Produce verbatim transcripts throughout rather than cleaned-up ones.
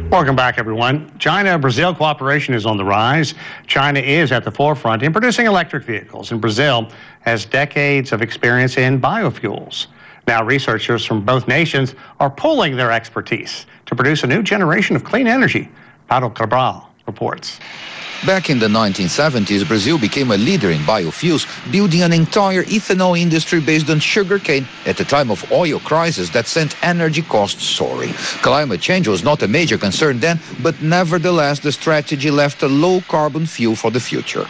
Welcome back, everyone. China-Brazil cooperation is on the rise. China is at the forefront in producing electric vehicles, and Brazil has decades of experience in biofuels. Now, researchers from both nations are pooling their expertise to produce a new generation of clean energy. Paulo Cabral reports. Back in the nineteen seventies, Brazil became a leader in biofuels, building an entire ethanol industry based on sugarcane at a time of oil crisis that sent energy costs soaring. Climate change was not a major concern then, but nevertheless, the strategy left a low-carbon fuel for the future.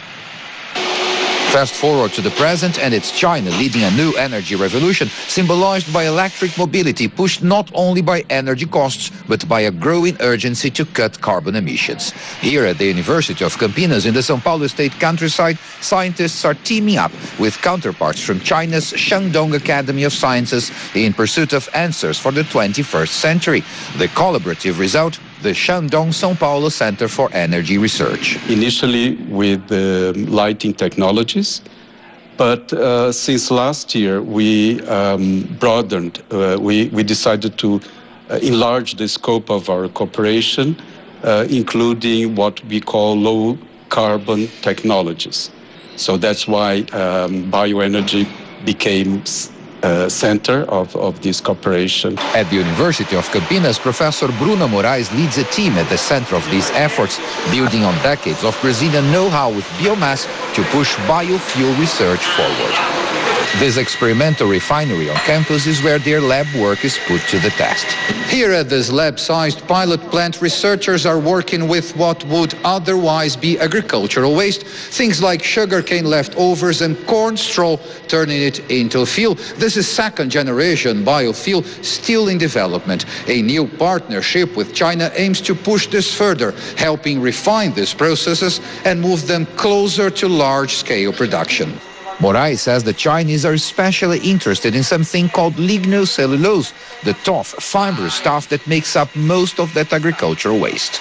Fast forward to the present, and it's China leading a new energy revolution symbolized by electric mobility, pushed not only by energy costs, but by a growing urgency to cut carbon emissions. Here at the University of Campinas in the São Paulo state countryside, scientists are teaming up with counterparts from China's Shandong Academy of Sciences in pursuit of answers for the twenty-first century. The collaborative result, the Shandong São Paulo Center for Energy Research. Initially with the lighting technologies, but uh, since last year we um, broadened, uh, we, we decided to uh, enlarge the scope of our cooperation, uh, including what we call low carbon technologies. So that's why um, bioenergy became Uh, center of, of this cooperation. At the University of Campinas, Professor Bruna Moraes leads a team at the center of these efforts, building on decades of Brazilian know-how with biomass to push biofuel research forward. This experimental refinery on campus is where their lab work is put to the test. Here at this lab-sized pilot plant, researchers are working with what would otherwise be agricultural waste, things like sugarcane leftovers and corn straw, turning it into fuel. This is second-generation biofuel still in development. A new partnership with China aims to push this further, helping refine these processes and move them closer to large-scale production. Moraes says the Chinese are especially interested in something called lignocellulose, the tough, fibrous stuff that makes up most of that agricultural waste.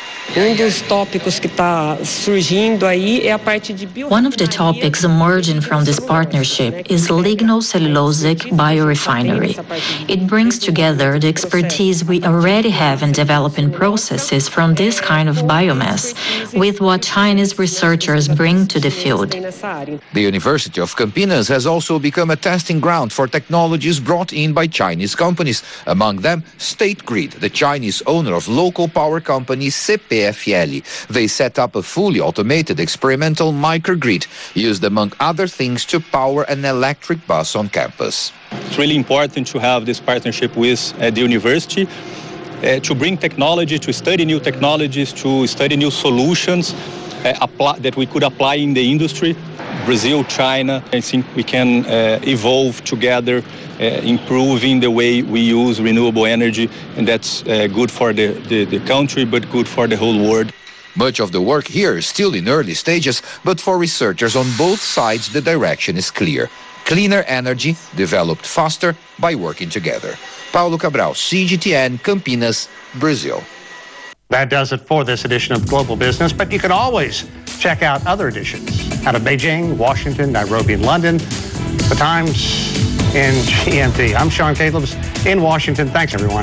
One of the topics emerging from this partnership is lignocellulosic biorefinery. It brings together the expertise we already have in developing processes from this kind of biomass with what Chinese researchers bring to the field. The University of Campinas has also become a testing ground for technologies brought in by Chinese companies, among them State Grid, the Chinese owner of local power company C P F L. They set up a fully automated experimental microgrid used, among other things, to power an electric bus on campus. It's really important to have this partnership with uh, the university uh, to bring technology, to study new technologies, to study new solutions uh, apply, that we could apply in the industry. Brazil, China, I think we can uh, evolve together, uh, improving the way we use renewable energy, and that's uh, good for the, the, the country, but good for the whole world. Much of the work here is still in early stages, but for researchers on both sides, the direction is clear. Cleaner energy developed faster by working together. Paulo Cabral, C G T N, Campinas, Brazil. That does it for this edition of Global Business, but you can always check out other editions out of Beijing, Washington, Nairobi, and London. The Times in G M T. I'm Sean Calebs in Washington. Thanks, everyone.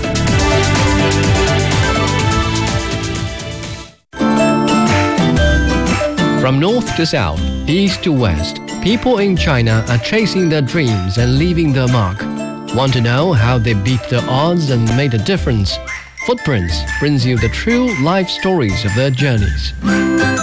From north to south, east to west, people in China are chasing their dreams and leaving their mark. Want to know how they beat the odds and made a difference? Footprints brings you the true life stories of their journeys.